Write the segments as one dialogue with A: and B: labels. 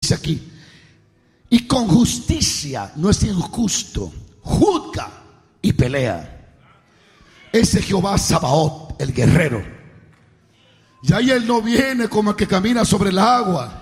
A: Dice aquí, y con justicia, no es injusto, juzga y pelea. Ese Jehová Sabaoth, el guerrero. Y ahí él no viene como el que camina sobre el agua,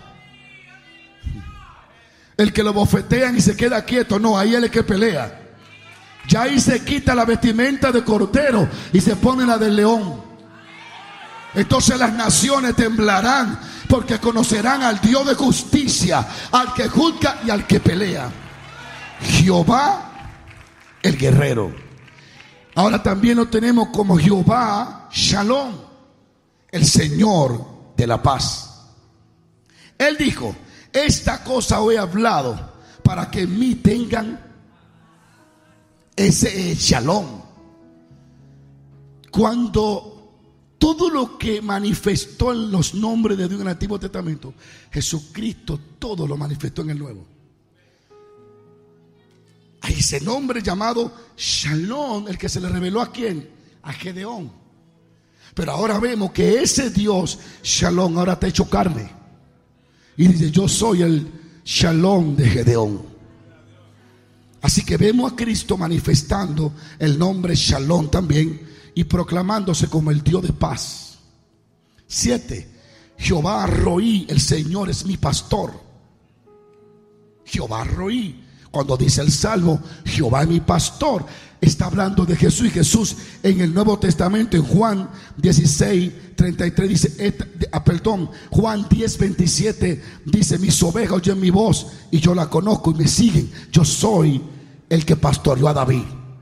A: el que lo bofetean y se queda quieto. No, ahí él es el que pelea. Ya ahí se quita la vestimenta de cordero y se pone la del león. Entonces las naciones temblarán, porque conocerán al Dios de justicia, al que juzga y al que pelea. Jehová el guerrero. Ahora también lo tenemos como Jehová Shalom, el Señor de la paz. Él dijo, esta cosa os he hablado para que en mí tengan. Ese es Shalom. Cuando todo lo que manifestó en los nombres de Dios en el Antiguo Testamento, Jesucristo todo lo manifestó en el Nuevo. Hay ese nombre llamado Shalom, el que se le reveló ¿a quién? A Gedeón. Pero ahora vemos que ese Dios Shalom ahora te ha hecho carne y dice, yo soy el Shalom de Gedeón. Así que vemos a Cristo manifestando el nombre Shalom también y proclamándose como el Dios de paz. 7. Jehová Roí, el Señor es mi pastor. Jehová Roí. Cuando dice el Salmo, Jehová es mi pastor, está hablando de Jesús. Y Jesús en el Nuevo Testamento, en Juan 16:33 dice, Juan 10:27 dice, mis ovejas oyen mi voz y yo la conozco y me siguen. Yo soy el que pastoreó a David.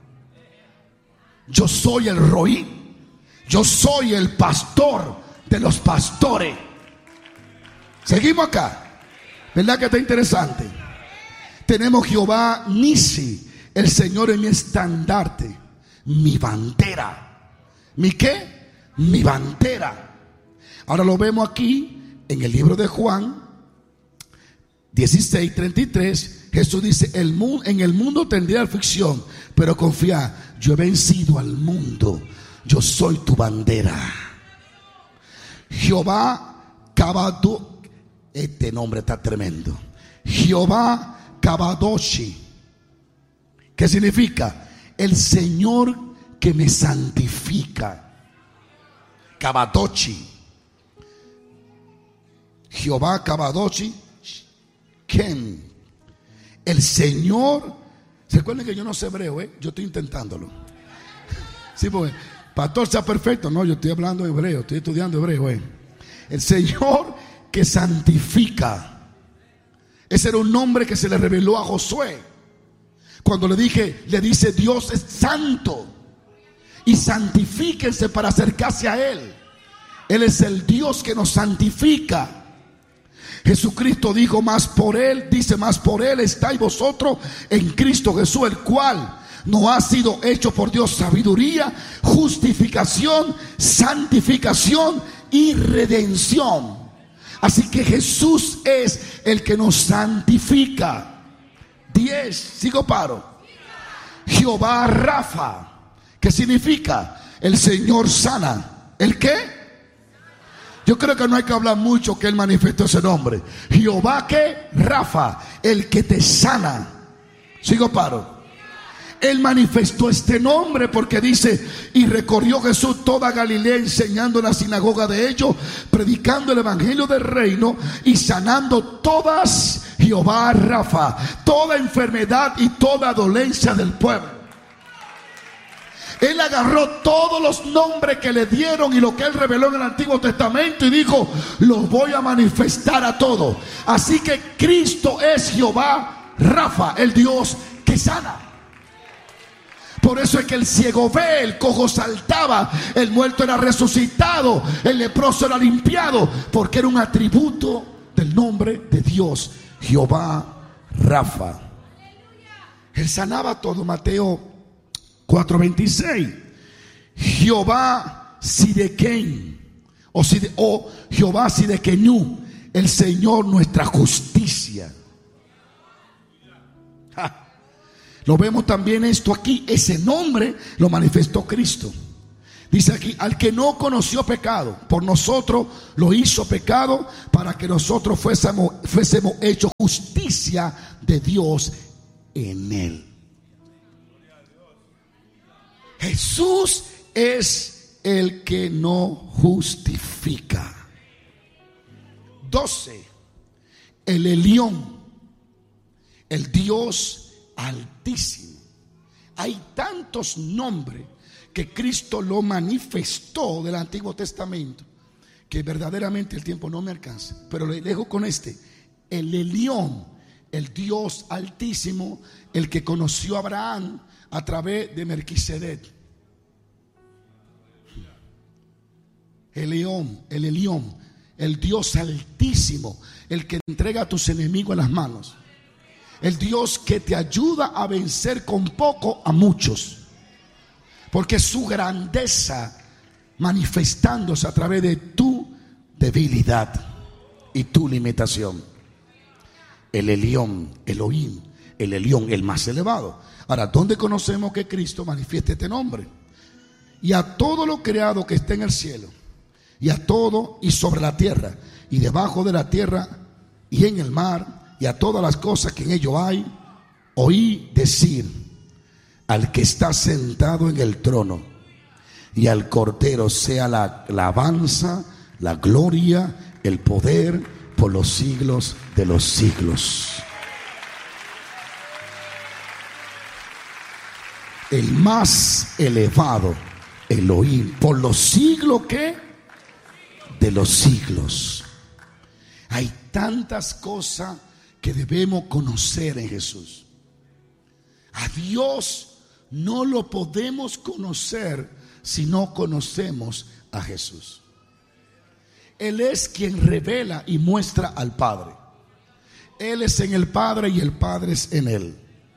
A: Yo soy el Roí. Yo soy el pastor de los pastores. Seguimos acá. ¿Verdad que está interesante? Tenemos Jehová Nisi, el Señor es mi estandarte, mi bandera. ¿Mi qué? Mi bandera. Ahora lo vemos aquí en el libro de Juan 16:33. Jesús dice, en el mundo tendré aflicción, pero confía, yo he vencido al mundo, yo soy tu bandera. Jehová Kabado, este nombre está tremendo. Jehová Kabadoshi, ¿qué significa? El Señor que me santifica. Kabadoshi. Jehová Kabadoshi Ken. El Señor. ¿Se acuerdan que yo no sé hebreo? Yo estoy intentándolo. Sí, pues, pastor, sea perfecto. No, yo estoy hablando hebreo, estoy estudiando hebreo. El Señor que santifica. Ese era un nombre que se le reveló a Josué. Cuando le dice Dios es santo y santifíquense para acercarse a Él. Él es el Dios que nos santifica. Jesucristo dijo, más por Él estáis vosotros en Cristo Jesús, el cual no ha sido hecho por Dios sabiduría, justificación, santificación y redención. Así que Jesús es el que nos santifica. 10, sigo paro. Jehová Rafa, ¿qué significa? El Señor sana. ¿El qué? Yo creo que no hay que hablar mucho que Él manifestó ese nombre. Jehová ¿qué? Rafa, el que te sana. Sigo paro. Él manifestó este nombre porque dice, y recorrió Jesús toda Galilea enseñando en la sinagoga de ellos, predicando el evangelio del reino y sanando todas, Jehová Rafa, toda enfermedad y toda dolencia del pueblo. Él agarró todos los nombres que le dieron y lo que Él reveló en el Antiguo Testamento y dijo, los voy a manifestar a todos. Así que Cristo es Jehová Rafa, el Dios que sana. Por eso es que el ciego ve, el cojo saltaba, el muerto era resucitado, el leproso era limpiado, porque era un atributo del nombre de Dios, Jehová Rafa. Él sanaba todo. Mateo 4:26. Jehová Sidequén, o Jehová Sidequenú, el Señor nuestra justicia. Lo vemos también esto aquí. Ese nombre lo manifestó Cristo. Dice aquí, al que no conoció pecado, por nosotros lo hizo pecado para que nosotros fuésemos hechos justicia de Dios en él. Jesús es el que no justifica. 12. El Elión, el Dios altísimo. Hay tantos nombres que Cristo lo manifestó del Antiguo Testamento que verdaderamente el tiempo no me alcanza, pero le dejo con este: el Elión, el Dios altísimo, el que conoció a Abraham a través de Melquisedec. El Elión, el Dios altísimo, el que entrega a tus enemigos en las manos, el Dios que te ayuda a vencer con poco a muchos, porque es su grandeza manifestándose a través de tu debilidad y tu limitación. El Elión, Elohim, el Elión, el más elevado. Ahora, ¿dónde conocemos que Cristo manifiesta este nombre? Y a todo lo creado que está en el cielo, y a todo y sobre la tierra, y debajo de la tierra, y en el mar, y a todas las cosas que en ello hay, oí decir al que está sentado en el trono y al Cordero sea la alabanza, la gloria, el poder por los siglos de los siglos. El más elevado, Elohim, por los siglos que de los siglos. Hay tantas cosas que debemos conocer en Jesús. A Dios no lo podemos conocer si no conocemos a Jesús. Él es quien revela y muestra al Padre. Él es en el Padre y el Padre es en Él.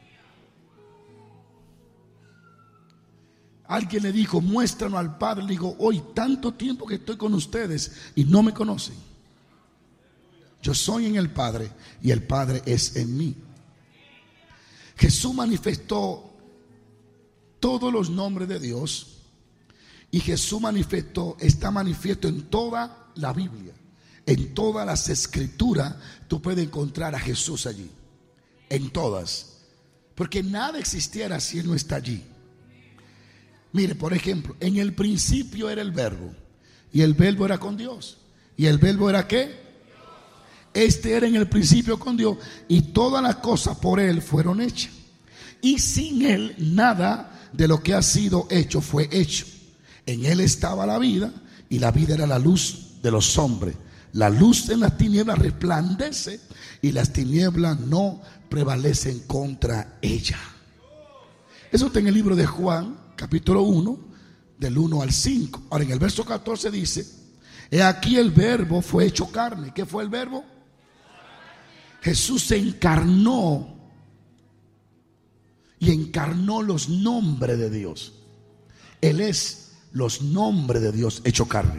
A: Alguien le dijo: muéstranos al Padre. Le digo: hoy tanto tiempo que estoy con ustedes y no me conocen. Yo soy en el Padre y el Padre es en mí. Jesús manifestó todos los nombres de Dios, y Jesús está manifiesto en toda la Biblia, en todas las escrituras. Tú puedes encontrar a Jesús allí, en todas, porque nada existiera si Él no está allí. Mire, por ejemplo, en el principio era el Verbo, y el Verbo era con Dios, y el Verbo era ¿qué? Este era en el principio con Dios, y todas las cosas por Él fueron hechas, y sin Él nada de lo que ha sido hecho fue hecho. En Él estaba la vida, y la vida era la luz de los hombres. La luz en las tinieblas resplandece, y las tinieblas no prevalecen contra ella. Eso está en el libro de Juan, capítulo 1, del 1 al 5. Ahora, en el verso 14 dice: he aquí el Verbo fue hecho carne. ¿Qué fue el Verbo? Jesús se encarnó, y encarnó los nombres de Dios. Él es los nombres de Dios hecho carne,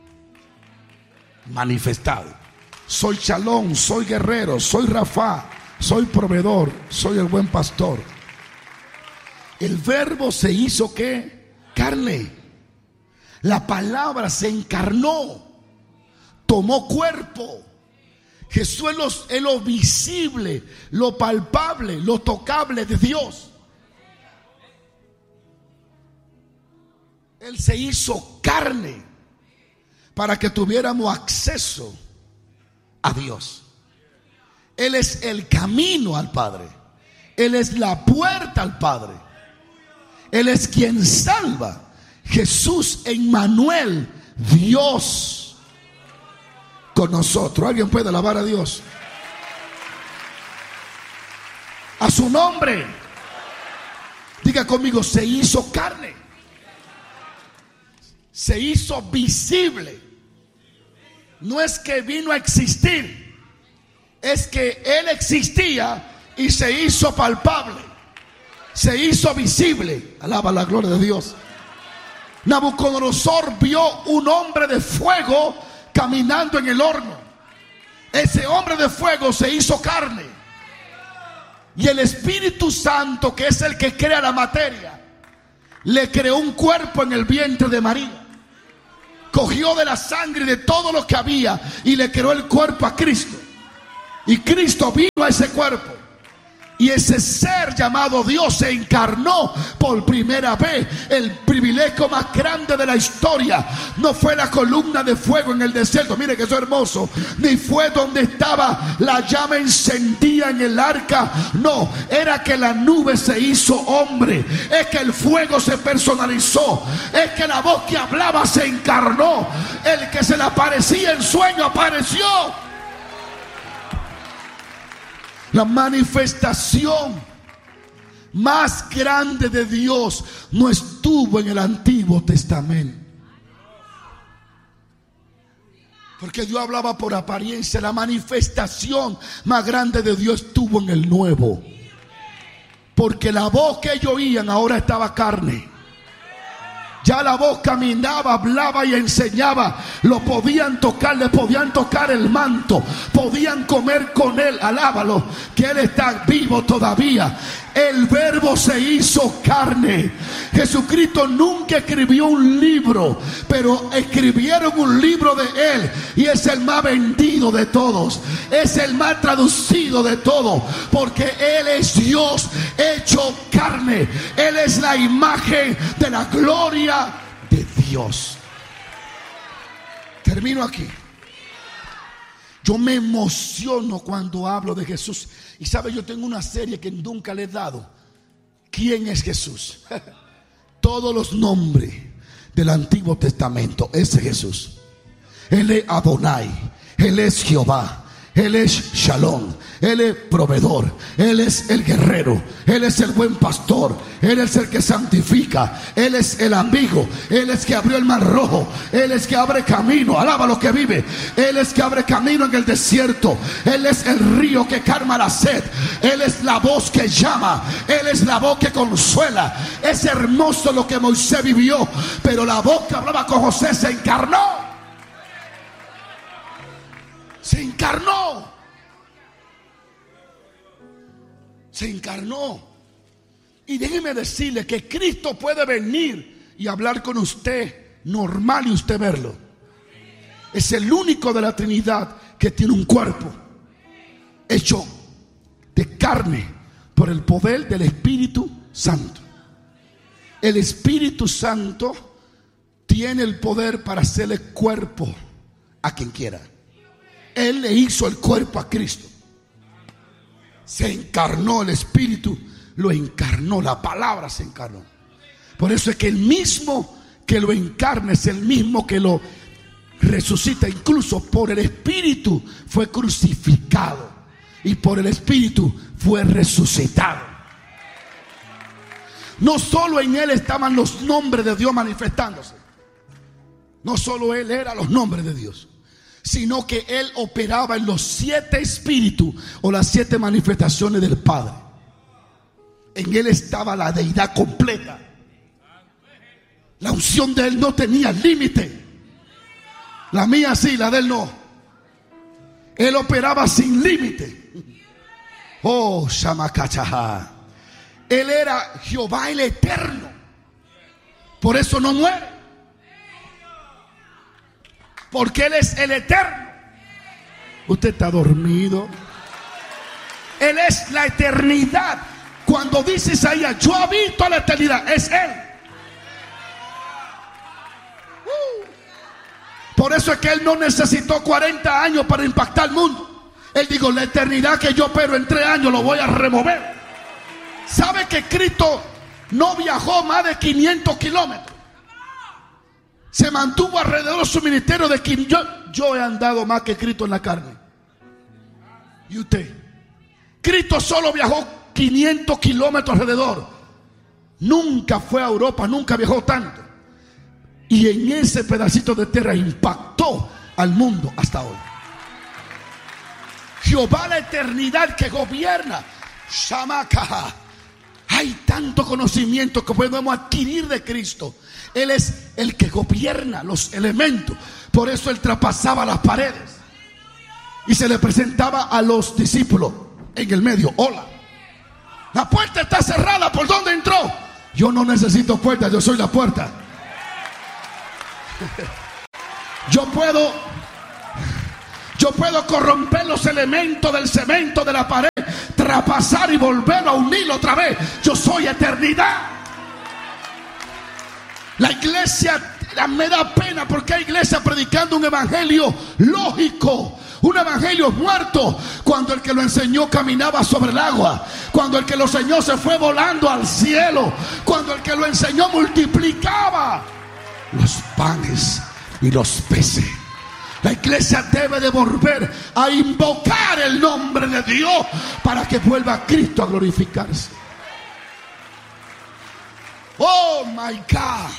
A: manifestado. Soy Shalom, soy guerrero, soy Rafa, soy proveedor, soy el buen pastor. El Verbo se hizo ¿qué? Carne. La palabra se encarnó, tomó cuerpo. Jesús es lo visible, lo palpable, lo tocable de Dios. Él se hizo carne para que tuviéramos acceso a Dios. Él es el camino al Padre. Él es la puerta al Padre. Él es quien salva. Jesús, Emmanuel, Dios con nosotros. ¿Alguien puede alabar a Dios? A su nombre. Diga conmigo: se hizo carne. Se hizo visible. No es que vino a existir, es que Él existía y se hizo palpable, se hizo visible. Alaba la gloria de Dios. Nabucodonosor vio un hombre de fuego caminando en el horno. Ese hombre de fuego se hizo carne, y el Espíritu Santo, que es el que crea la materia, le creó un cuerpo en el vientre de María. Cogió de la sangre de todo lo que había y le creó el cuerpo a Cristo. Y Cristo vino a ese cuerpo. Y ese ser llamado Dios se encarnó por primera vez. El privilegio más grande de la historia no fue la columna de fuego en el desierto. Mire que eso es hermoso. Ni fue donde estaba la llama encendida en el arca. No, era que la nube se hizo hombre. Es que el fuego se personalizó. Es que la voz que hablaba se encarnó. El que se le aparecía en sueño apareció. La manifestación más grande de Dios no estuvo en el Antiguo Testamento. Porque Dios hablaba por apariencia. La manifestación más grande de Dios estuvo en el Nuevo. Porque la voz que ellos oían ahora estaba carne. Ya la voz caminaba, hablaba y enseñaba. Lo podían tocar, le podían tocar el manto, podían comer con él. Alábalo, que él está vivo todavía. El verbo se hizo carne. Jesucristo nunca escribió un libro, pero escribieron un libro de él. Y es el más vendido de todos. Es el más traducido de todos. Porque él es Dios hecho carne. Él es la imagen de la gloria de Dios. Termino aquí. Yo me emociono cuando hablo de Jesús. Y sabe, yo tengo una serie que nunca le he dado. ¿Quién es Jesús? Todos los nombres del Antiguo Testamento es Jesús. Él es Adonai, Él es Jehová, Él es Shalom, Él es proveedor, Él es el guerrero, Él es el buen pastor, Él es el que santifica, Él es el amigo, Él es que abrió el mar rojo, Él es que abre camino, alaba lo que vive, Él es que abre camino en el desierto, Él es el río que calma la sed, Él es la voz que llama, Él es la voz que consuela. Es hermoso lo que Moisés vivió, pero la voz que hablaba con José se encarnó. Se encarnó. Se encarnó. Y déjeme decirle que Cristo puede venir y hablar con usted normal y usted verlo. Es el único de la Trinidad que tiene un cuerpo hecho de carne por el poder del Espíritu Santo. El Espíritu Santo tiene el poder para hacerle cuerpo a quien quiera. Él le hizo el cuerpo a Cristo. Se encarnó, el Espíritu lo encarnó, la palabra se encarnó. Por eso es que el mismo que lo encarna es el mismo que lo resucita. Incluso por el Espíritu fue crucificado y por el Espíritu fue resucitado. No solo en él estaban los nombres de Dios manifestándose. No solo él era los nombres de Dios, sino que él operaba en los 7 espíritus o las 7 manifestaciones del Padre. En él estaba la deidad completa. La unción de él no tenía límite. La mía sí, la de él no. Él operaba sin límite. Oh, Shamakachaha. Él era Jehová el eterno. Por eso no muere. Porque Él es el eterno. Usted está dormido. Él es la eternidad. Cuando dice Isaías, yo habito la eternidad, es Él. Por eso es que Él no necesitó 40 años para impactar el mundo. Él dijo, la eternidad que yo opero en 3 años lo voy a remover. ¿Sabe que Cristo no viajó más de 500 kilómetros? Se mantuvo alrededor de su ministerio de 500. Yo he andado más que Cristo en la carne. ¿Y usted? Cristo solo viajó 500 kilómetros alrededor. Nunca fue a Europa, nunca viajó tanto. Y en ese pedacito de tierra impactó al mundo hasta hoy. Jehová la eternidad que gobierna. Shamaka. Hay tanto conocimiento que podemos adquirir de Cristo. Él es el que gobierna los elementos. Por eso Él traspasaba las paredes y se le presentaba a los discípulos en el medio. Hola, la puerta está cerrada, ¿por dónde entró? Yo no necesito puertas, yo soy la puerta. Yo puedo corromper los elementos del cemento de la pared, traspasar y volverlo a unirlo otra vez. Yo soy eternidad. La iglesia me da pena porque hay iglesias predicando un evangelio lógico, un evangelio muerto, cuando el que lo enseñó caminaba sobre el agua, cuando el que lo enseñó se fue volando al cielo, cuando el que lo enseñó multiplicaba los panes y los peces. La iglesia debe de volver a invocar el nombre de Dios para que vuelva Cristo a glorificarse. Oh my God.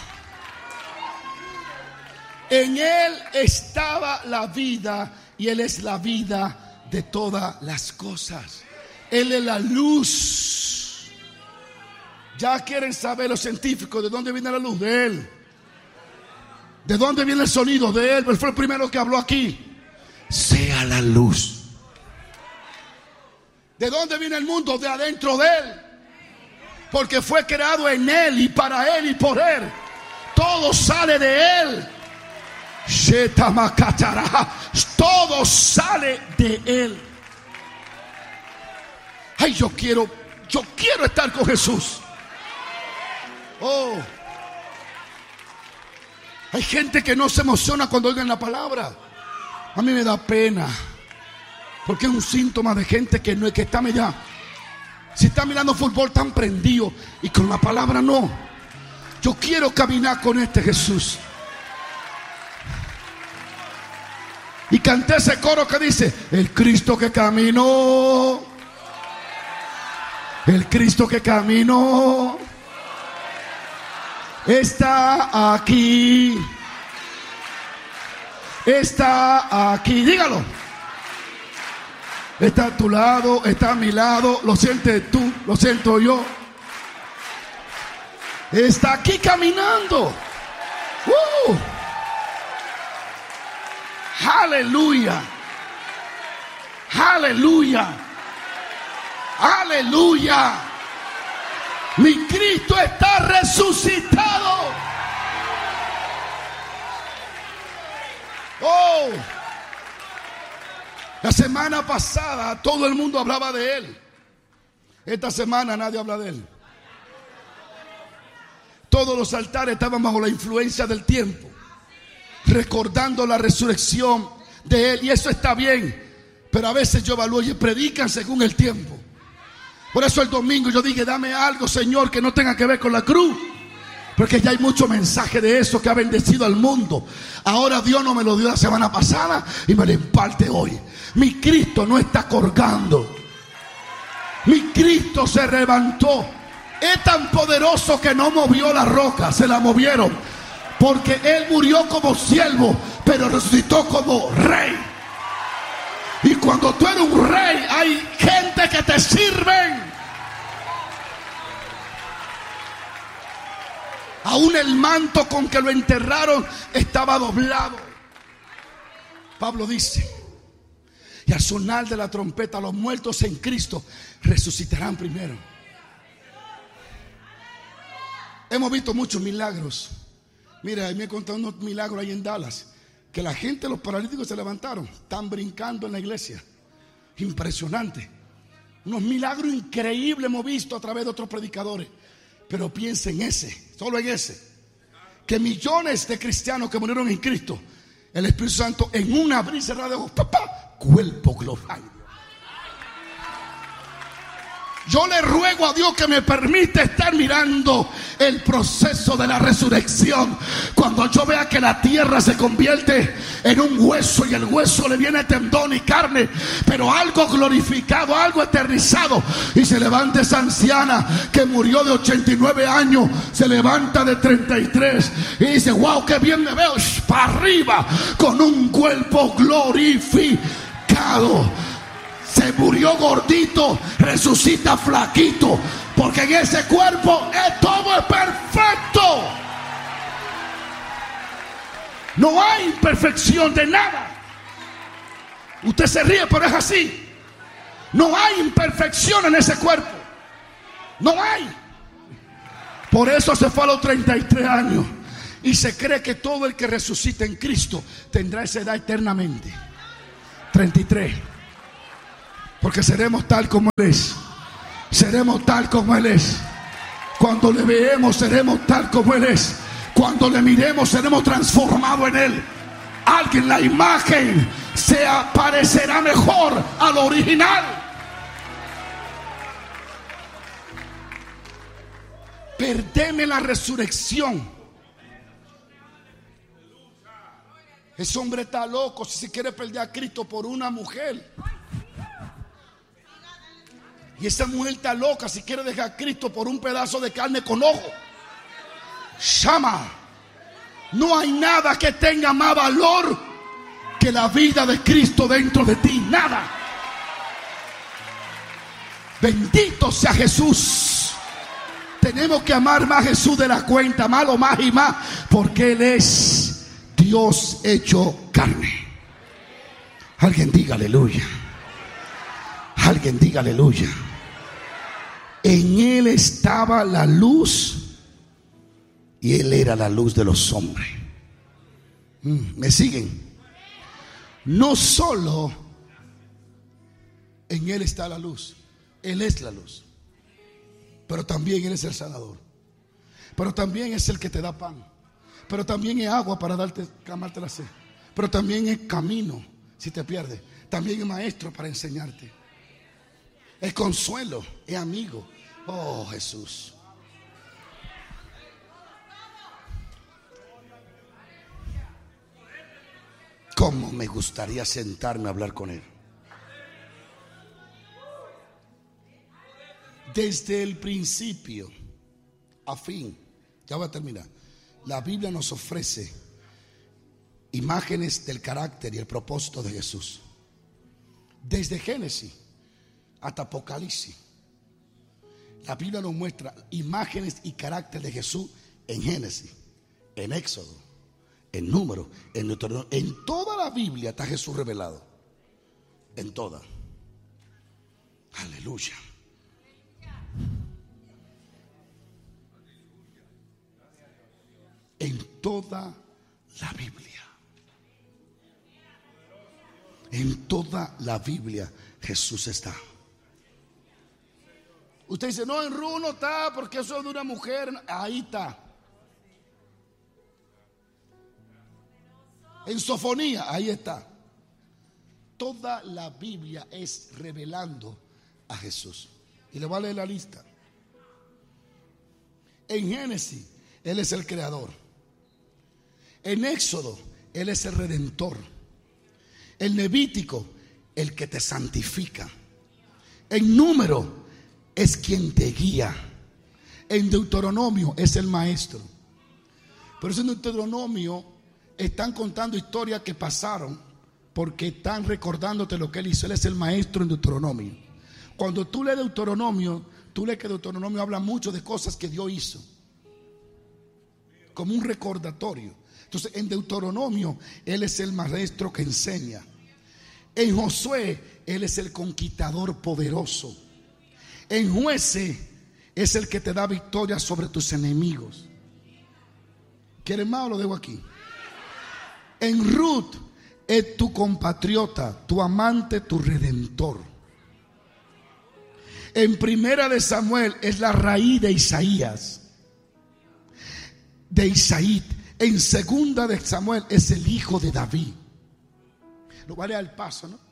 A: En Él estaba la vida y Él es la vida de todas las cosas. Él es la luz. Ya quieren saber los científicos de dónde viene la luz. De Él. ¿De dónde viene el sonido? De Él. Él fue el primero que habló aquí. Sea la luz. ¿De dónde viene el mundo? De adentro de Él. Porque fue creado en Él y para Él y por Él. Todo sale de Él. Todo sale de Él. Ay, yo quiero estar con Jesús. Oh. Hay gente que no se emociona cuando oigan la palabra. A mí me da pena, porque es un síntoma de gente que no es que está mirando. Si está mirando fútbol tan prendido y con la palabra no. Yo quiero caminar con este Jesús. Y canté ese coro que dice: el Cristo que caminó, el Cristo que caminó está aquí. Está aquí. Dígalo. Está a tu lado, está a mi lado. Lo sientes tú, lo siento yo. Está aquí caminando. Aleluya. Aleluya. Aleluya. Mi Cristo está resucitado. Oh. La semana pasada todo el mundo hablaba de Él. Esta semana nadie habla de Él. Todos los altares estaban bajo la influencia del tiempo, recordando la resurrección de Él. Y eso está bien, pero a veces yo evalúo y predican según el tiempo. Por eso el domingo yo dije: dame algo, Señor, que no tenga que ver con la cruz, porque ya hay mucho mensaje de eso que ha bendecido al mundo. Ahora Dios no me lo dio la semana pasada y me lo imparte hoy. Mi Cristo no está colgando. Mi Cristo se levantó. Es tan poderoso que no movió la roca, se la movieron. Porque Él murió como siervo, pero resucitó como rey. Y cuando tú eres un rey, hay gente que te sirven. Aún el manto con que lo enterraron estaba doblado. Pablo dice: y al sonar de la trompeta, los muertos en Cristo resucitarán primero. Hemos visto muchos milagros. Mira, me he contado unos milagros ahí en Dallas, que la gente, los paralíticos se levantaron, están brincando en la iglesia. Impresionante. Unos milagros increíbles hemos visto a través de otros predicadores. Pero piensa en ese, solo en ese, que millones de cristianos que murieron en Cristo, el Espíritu Santo en un abrir y cerrar de ojos, papá, cuerpo global. Yo le ruego a Dios que me permita estar mirando el proceso de la resurrección. Cuando yo vea que la tierra se convierte en un hueso y el hueso le viene tendón y carne, pero algo glorificado, algo eternizado. Y se levanta esa anciana que murió de 89 años, se levanta de 33 y dice: wow, qué bien me veo, para arriba, con un cuerpo glorificado. Se murió gordito, resucita flaquito, porque en ese cuerpo todo es perfecto. No hay imperfección de nada. Usted se ríe, pero es así. No hay imperfección en ese cuerpo. No hay. Por eso se fue a los 33 años. Y se cree que todo el que resucita en Cristo tendrá esa edad eternamente. 33. Porque seremos tal como Él es. Seremos tal como Él es. Cuando le veamos, seremos tal como Él es. Cuando le miremos, seremos transformados en Él. Alguien, la imagen se parecerá mejor al original. Perdeme la resurrección. Ese hombre está loco si se quiere perder a Cristo por una mujer. Y esa mujer está loca si quiere dejar a Cristo por un pedazo de carne con ojo. Shama. No hay nada que tenga más valor que la vida de Cristo dentro de ti. Nada. Bendito sea Jesús. Tenemos que amar más a Jesús de la cuenta, amarlo más y más, porque Él es Dios hecho carne. Alguien diga aleluya. Alguien diga aleluya. En Él estaba la luz y Él era la luz de los hombres. ¿Me siguen? No solo en Él está la luz, Él es la luz, pero también Él es el sanador, pero también es el que te da pan, pero también es agua para calmarte la sed, pero también es camino si te pierdes, también es maestro para enseñarte, es consuelo, es amigo. Oh, Jesús. Cómo me gustaría sentarme a hablar con Él. Desde el principio a fin, ya voy a terminar. La Biblia nos ofrece imágenes del carácter y el propósito de Jesús. Desde Génesis hasta Apocalipsis, la Biblia nos muestra imágenes y carácter de Jesús en Génesis, en Éxodo, en Número, en Deuteronomio. En toda la Biblia está Jesús revelado. En toda. Aleluya. En toda la Biblia. En toda la Biblia Jesús está. Usted dice, no, en Ru no está porque eso es de una mujer. Ahí está. En Sofonía, ahí está. Toda la Biblia es revelando a Jesús. Y le voy a leer la lista. En Génesis, Él es el creador. En Éxodo, Él es el redentor. En Levítico, el que te santifica. En Número, es quien te guía. En Deuteronomio, es el maestro. Por eso en Deuteronomio están contando historias que pasaron, porque están recordándote lo que Él hizo. Él es el maestro en Deuteronomio. Cuando tú lees Deuteronomio, tú lees que Deuteronomio habla mucho de cosas que Dios hizo, como un recordatorio. Entonces en Deuteronomio Él es el maestro que enseña. En Josué Él es el conquistador poderoso. En Jueces es el que te da victoria sobre tus enemigos. ¿Quieren más o lo dejo aquí? En Ruth es tu compatriota, tu amante, tu redentor. En Primera de Samuel es la raíz de Isaías, de Isaí. En Segunda de Samuel es el hijo de David. Lo vale al paso, ¿no?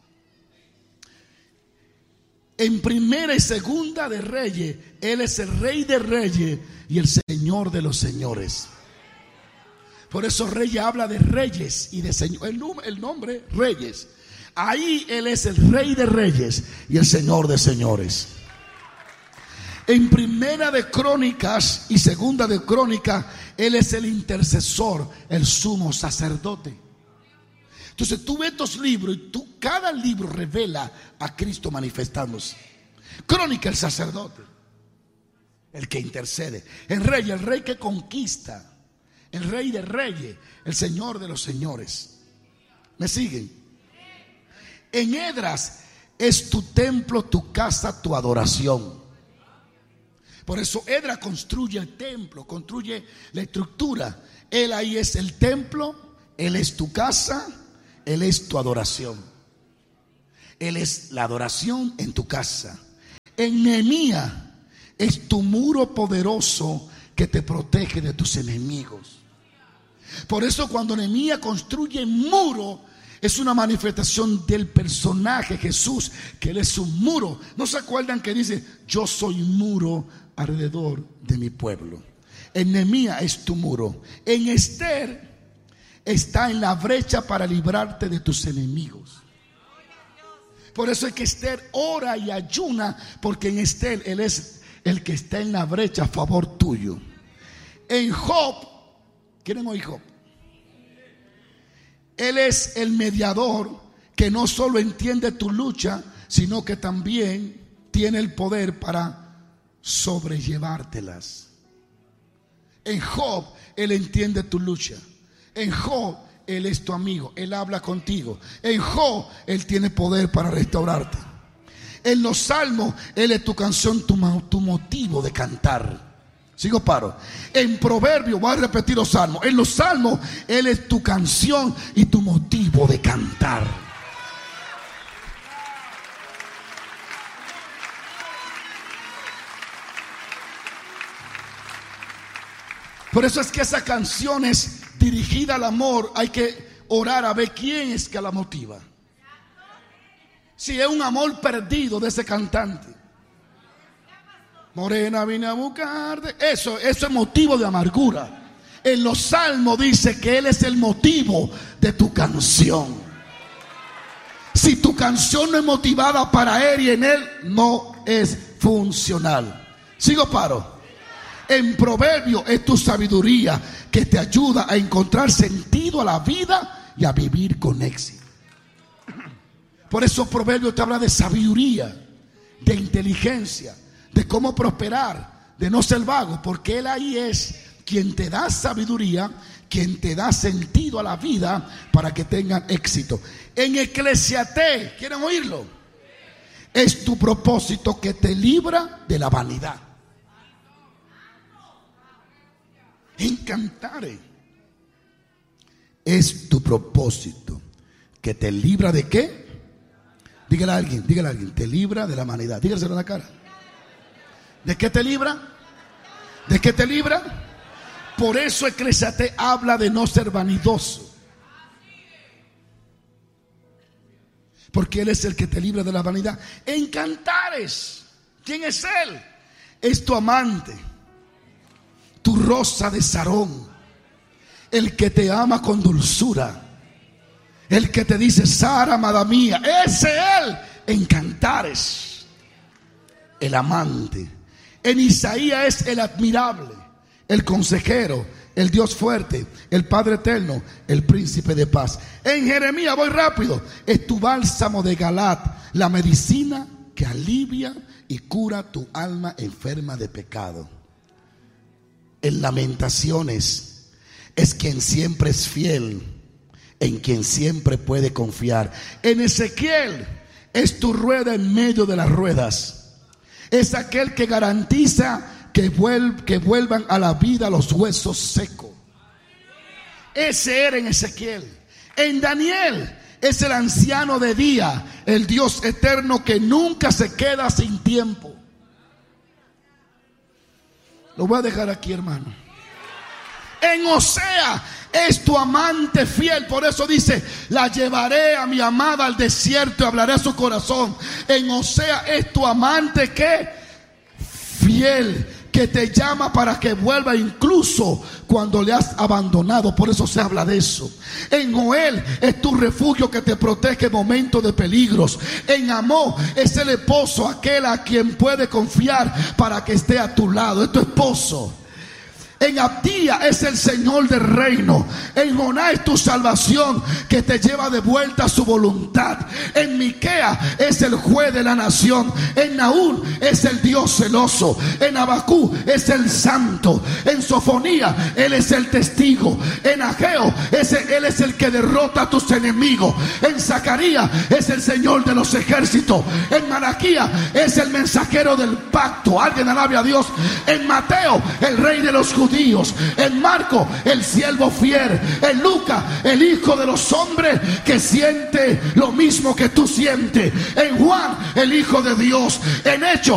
A: En Primera y Segunda de Reyes, Él es el Rey de Reyes y el Señor de los señores. Por eso Reyes habla de reyes y de señor. El nombre Reyes. Ahí Él es el Rey de Reyes y el Señor de señores. En Primera de Crónicas y Segunda de Crónicas, Él es el intercesor, el sumo sacerdote. Entonces tú ves estos libros y cada libro revela a Cristo manifestándose. Crónica, el sacerdote, el que intercede. El rey que conquista. El Rey de Reyes, el Señor de los señores. ¿Me siguen? En Esdras es tu templo, tu casa, tu adoración. Por eso Edra construye el templo, construye la estructura. Él ahí es el templo, Él es tu casa, Él es tu adoración. Él es la adoración en tu casa. En Nehemías es tu muro poderoso que te protege de tus enemigos. Por eso cuando Nehemías construye muro, es una manifestación del personaje Jesús, que Él es un muro. ¿No se acuerdan que dice: yo soy muro alrededor de mi pueblo? En Nehemías es tu muro. En Esther está en la brecha para librarte de tus enemigos. Por eso es que Esther ora y ayuna, porque en Esther Él es el que está en la brecha a favor tuyo. En Job, ¿quieren oír Job? Él es el mediador que no solo entiende tu lucha, sino que también tiene el poder para sobrellevártelas. En Job, Él entiende tu lucha. En Job, Él es tu amigo. Él habla contigo. En Job, Él tiene poder para restaurarte. En los salmos, Él es tu canción, tu motivo de cantar. Sigo paro. En Proverbios, voy a repetir los salmos. En los salmos, Él es tu canción y tu motivo de cantar. Por eso es que esa canción es dirigida al amor. Hay que orar a ver quién es que la motiva. Si es un amor perdido de ese cantante. Morena vine a buscarte. Eso es motivo de amargura. En los salmos dice que Él es el motivo de tu canción. Si tu canción no es motivada para Él y en Él, no es funcional. Sigo paro. En Proverbios es tu sabiduría que te ayuda a encontrar sentido a la vida y a vivir con éxito. Por eso Proverbios te habla de sabiduría, de inteligencia, de cómo prosperar, de no ser vago, porque Él ahí es quien te da sabiduría, quien te da sentido a la vida para que tengan éxito. En Eclesiastés, ¿quieren oírlo? Es tu propósito que te libra de la vanidad. En Cantares es tu propósito que te libra de ¿qué? Dígale a alguien, te libra de la vanidad. Dígaselo en la cara. ¿De qué te libra? ¿De qué te libra? Por eso Eclesiastés habla de no ser vanidoso. Porque Él es el que te libra de la vanidad. En Cantares, ¿quién es Él? Es tu amante, tu rosa de Sarón, el que te ama con dulzura, el que te dice Sara, amada mía. Ese Él en Cantares, el amante. En Isaías es el admirable, el consejero, el Dios fuerte, el Padre eterno, el príncipe de paz. En Jeremías, voy rápido, es tu bálsamo de Galat, la medicina que alivia y cura tu alma enferma de pecado. En Lamentaciones es quien siempre es fiel, en quien siempre puede confiar. En Ezequiel es tu rueda en medio de las ruedas. Es aquel que garantiza que vuelvan a la vida los huesos secos. Ese era en Ezequiel. En Daniel es el anciano de día, el Dios eterno que nunca se queda sin tiempo. Lo voy a dejar aquí, hermano. En Osea es tu amante fiel. Por eso dice: la llevaré a mi amada al desierto y hablaré a su corazón. En Osea es tu amante que fiel, que te llama para que vuelva incluso cuando le has abandonado. Por eso se habla de eso. En Joel es tu refugio que te protege en momentos de peligros. En Amós es el esposo, aquel a quien puede confiar para que esté a tu lado. Es tu esposo. En Abdía es el Señor del reino. En Joná es tu salvación, que te lleva de vuelta a su voluntad. En Miquea es el juez de la nación. En Nahum es el Dios celoso. En Abacú es el santo. En Sofonía Él es el testigo. En Ageo Él es el que derrota a tus enemigos. En Zacarías es el Señor de los ejércitos. En Malaquías es el mensajero del pacto. Alguien alabe a Dios. En Mateo, el rey de los judíos. En Marco, el siervo fiel. En Lucas, el hijo de los hombres, que siente lo mismo que tú sientes. En Juan, el hijo de Dios. En Hechos,